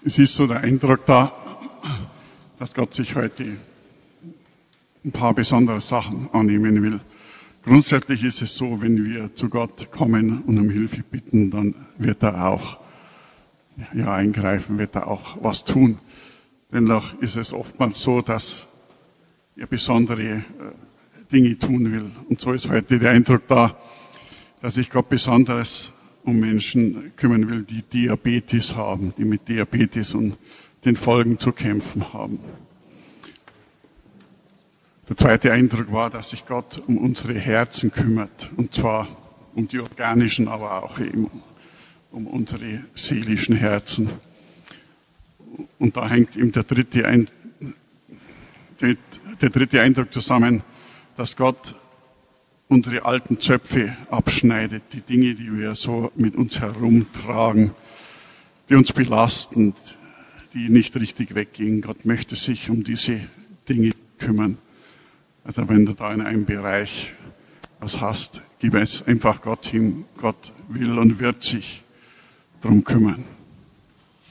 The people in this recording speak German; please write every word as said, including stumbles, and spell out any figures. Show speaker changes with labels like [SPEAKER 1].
[SPEAKER 1] Es ist so der Eindruck da, dass Gott sich heute ein paar besondere Sachen annehmen will. Grundsätzlich ist es so, wenn wir zu Gott kommen und um Hilfe bitten, dann wird er auch ja, eingreifen, wird er auch was tun. Dennoch ist es oftmals so, dass er besondere Dinge tun will. Und so ist heute der Eindruck da, dass sich Gott besonders um Menschen kümmern will, die Diabetes haben, die mit Diabetes und den Folgen zu kämpfen haben. Der zweite Eindruck war, dass sich Gott um unsere Herzen kümmert, und zwar um die organischen, aber auch eben um unsere seelischen Herzen. Und da hängt eben der dritte, Ein- der dritte Eindruck zusammen, dass Gott unsere alten Zöpfe abschneidet, die Dinge, die wir so mit uns herumtragen, die uns belasten, die nicht richtig weggehen. Gott möchte sich um diese Dinge kümmern. Also wenn du da in einem Bereich was hast, gib es einfach Gott hin. Gott will und wird sich darum kümmern.